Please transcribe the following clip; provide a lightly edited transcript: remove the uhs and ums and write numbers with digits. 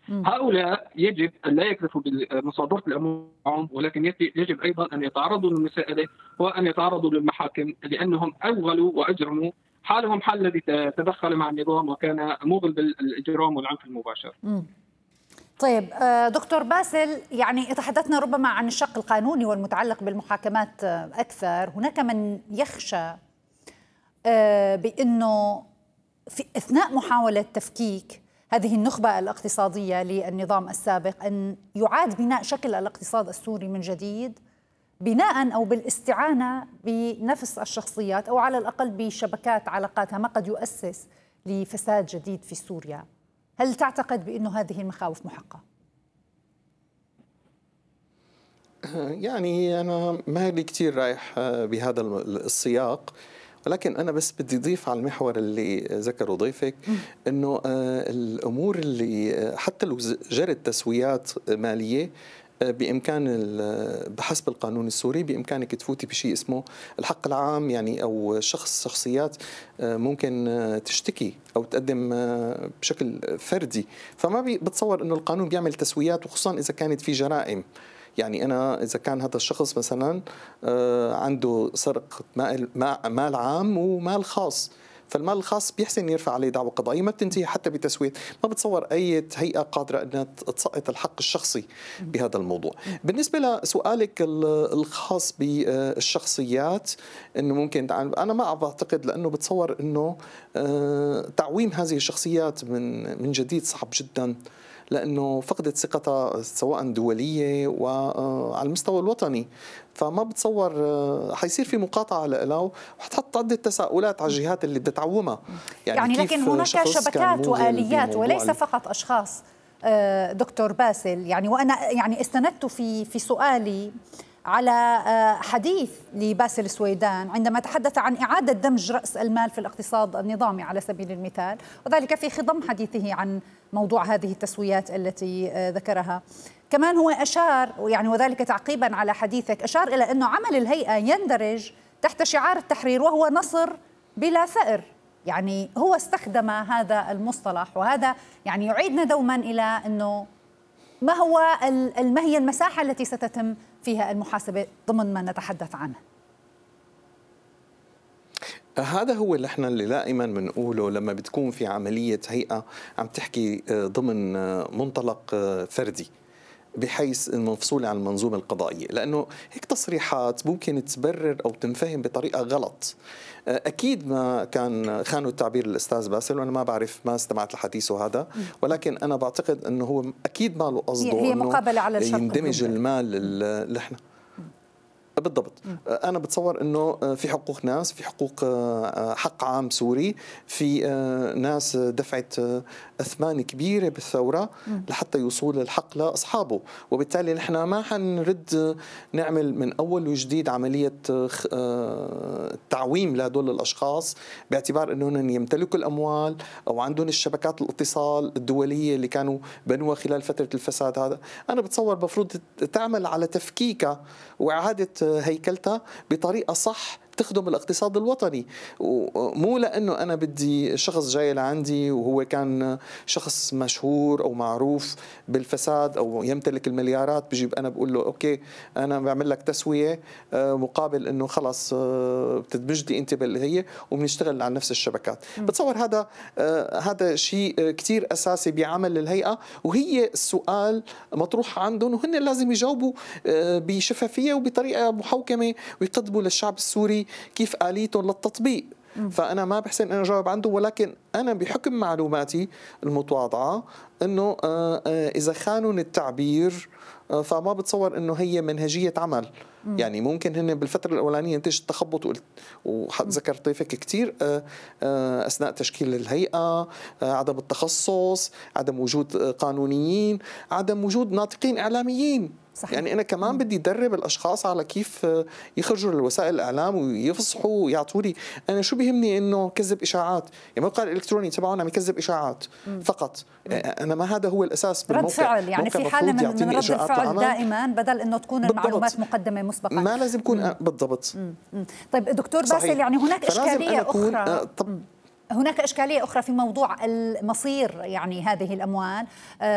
هؤلاء يجب أن لا يكتفوا بمصادرة الأموال، ولكن يجب أيضا أن يتعرضوا للمساءلة وأن يتعرضوا للمحاكم، لأنهم أوغلوا وأجرموا. حالهم حال الذي تدخل مع النظام وكان موغل بالإجرام والعنف المباشر. طيب دكتور باسل، يعني تحدثنا ربما عن الشق القانوني والمتعلق بالمحاكمات أكثر. هناك من يخشى بأنه في أثناء محاولة تفكيك هذه النخبة الاقتصادية للنظام السابق أن يعاد بناء شكل الاقتصاد السوري من جديد، بناء أو بالاستعانة بنفس الشخصيات أو على الأقل بشبكات علاقاتها، ما قد يؤسس لفساد جديد في سوريا. هل تعتقد بأنه هذه المخاوف محقة؟ يعني أنا ما لي كتير رايح بهذا السياق، ولكن أنا بس بدي أضيف على المحور اللي ذكره ضيفك أنه الأمور اللي حتى لو جرت تسويات مالية بإمكان بحسب القانون السوري بإمكانك تفوتي بشيء اسمه الحق العام، يعني أو شخصيات ممكن تشتكي أو تقدم بشكل فردي. فما بتصور أنه القانون بيعمل تسويات، وخصوصا إذا كانت في جرائم. يعني أنا إذا كان هذا الشخص مثلا عنده سرقة مال عام ومال خاص، فالمال الخاص بيحسن يرفع عليه دعوة قضائية ما بتنتهي حتى بتسوية. ما بتصور أي هيئة قادرة أنها تسقط الحق الشخصي بهذا الموضوع. بالنسبة لسؤالك الخاص بالشخصيات أنه ممكن، أنا ما بعتقد، لأنه بتصور أنه تعويم هذه الشخصيات من جديد صعب جدا، لأنه فقدت ثقتها سواء دولية وعلى المستوى الوطني. فما بتصور حيصير في مقاطعة له، وحتحط عدة تساؤلات على الجهات اللي بدها تعومها. يعني لكن هناك شبكات وآليات وليس فقط أشخاص دكتور باسل. يعني وأنا يعني استندت في سؤالي على حديث لباسل السويدان عندما تحدث عن إعادة دمج رأس المال في الاقتصاد النظامي على سبيل المثال، وذلك في خضم حديثه عن موضوع هذه التسويات التي ذكرها. كمان هو أشار، يعني وذلك تعقيبا على حديثك، أشار إلى أنه عمل الهيئة يندرج تحت شعار التحرير وهو نصر بلا ثأر. يعني هو استخدم هذا المصطلح، وهذا يعني يعيدنا دوما إلى أنه ما هي المساحة التي ستتم فيها المحاسبة ضمن ما نتحدث عنه؟ هذا هو اللي احنا دائما بنقوله لما بتكون في عملية هيئة عم تحكي ضمن منطلق فردي بحيث مفصولة عن المنظومة القضائية، لأنه هيك تصريحات ممكن تبرر أو تنفهم بطريقة غلط. أكيد ما كان خانوا التعبير الأستاذ باسل، وأنا ما بعرف، ما استمعت لحديثه هذا، ولكن أنا بعتقد أنه هو أكيد ما له قصده هي مقابلة على الشرق يندمج المال اللي احنا بالضبط. أنا بتصور أنه في حقوق ناس، في حقوق حق عام سوري، في ناس دفعت أثمان كبيرة بالثورة لحتى يوصل الحق لأصحابه، وبالتالي نحن ما حنرد نعمل من أول وجديد عملية تعويم لهدول الأشخاص باعتبار أنهم يمتلكوا الأموال أو عندهم الشبكات الاتصال الدولية اللي كانوا بنوها خلال فترة الفساد. هذا أنا بتصور بفروض تعمل على تفكيكها وإعادة هيكلتها بطريقة صح تخدم الاقتصاد الوطني، ومو لأنه أنا بدي شخص جاي لعندي وهو كان شخص مشهور أو معروف بالفساد أو يمتلك المليارات بجيب أنا بقول له أوكي أنا بعمل لك تسوية مقابل أنه خلص بتدمجدي أنت بالهيئة وبنشتغل على نفس الشبكات. بتصور هذا شيء كتير أساسي بعمل الهيئة، وهي السؤال مطروح عندهم وهن لازم يجاوبوا بشفافية وبطريقة محوكمة ويقدموا للشعب السوري كيف آليتهم للتطبيق. فأنا ما بحسن أنا أجاوب عنده، ولكن أنا بحكم معلوماتي المتواضعة أنه إذا خانوا التعبير فما بتصور أنه هي منهجية عمل. يعني ممكن هن بالفترة الأولانية نتيجة التخبط وذكر ضيفك كتير أثناء تشكيل الهيئة، عدم التخصص، عدم وجود قانونيين، عدم وجود ناطقين إعلاميين. صحيح. يعني أنا كمان بدي أدرب الأشخاص على كيف يخرجوا لوسائل الإعلام ويفصحوا ويعطوا لي. أنا شو بيهمني إنه كذب إشاعات، يعني الموقع الإلكتروني تبعنا عم يكذب إشاعات فقط. أنا ما هذا هو الأساس بالموقع. رد فعل، يعني في حالة من رد الفعل دائما بدل إنه تكون بالضبط. المعلومات مقدمة مسبقا، ما لازم يكون بالضبط. طيب دكتور باسل، يعني هناك إشكالية أخرى، هناك إشكالية أخرى في موضوع المصير يعني هذه الأموال.